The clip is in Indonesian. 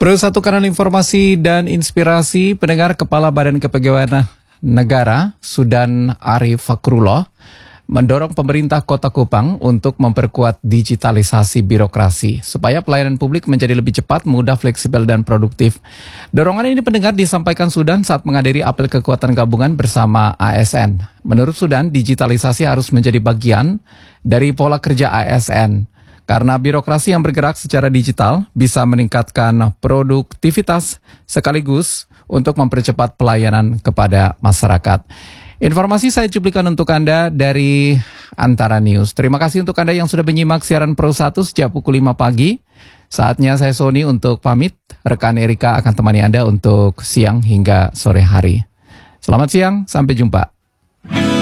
Satu kanal informasi dan inspirasi, pendengar. Kepala Badan Kepegawaian Negara Sudan Arif Fakrullah mendorong pemerintah Kota Kupang untuk memperkuat digitalisasi birokrasi supaya pelayanan publik menjadi lebih cepat, mudah, fleksibel, dan produktif. Dorongan ini, pendengar, disampaikan Sudan saat menghadiri apel kekuatan gabungan bersama ASN. Menurut Sudan, digitalisasi harus menjadi bagian dari pola kerja ASN. Karena birokrasi yang bergerak secara digital bisa meningkatkan produktivitas sekaligus untuk mempercepat pelayanan kepada masyarakat. Informasi saya cuplikan untuk Anda dari Antara News. Terima kasih untuk Anda yang sudah menyimak siaran Pro 1 sejak pukul 5 pagi. Saatnya saya Sony untuk pamit. Rekan Erika akan temani Anda untuk siang hingga sore hari. Selamat siang, sampai jumpa.